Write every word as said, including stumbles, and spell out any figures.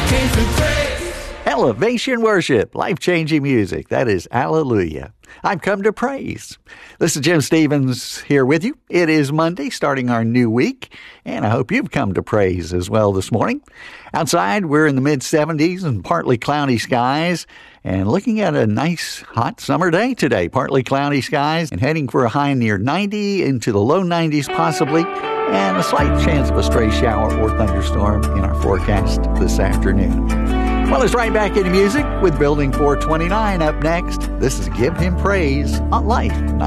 came through praise. Elevation worship, life-changing music. That is Hallelujah. I've come to praise. This is Jim Stevens here with you. It is Monday, starting our new week, and I hope you've come to praise as well this morning. Outside, we're in the mid seventies and partly cloudy skies, and looking at a nice hot summer day today. Partly cloudy skies and heading for a high near ninety into the low nineties possibly, and a slight chance of a stray shower or thunderstorm in our forecast this afternoon. Well, it's right back into music with Building four twenty-nine up next. This is Give Him Praise on Life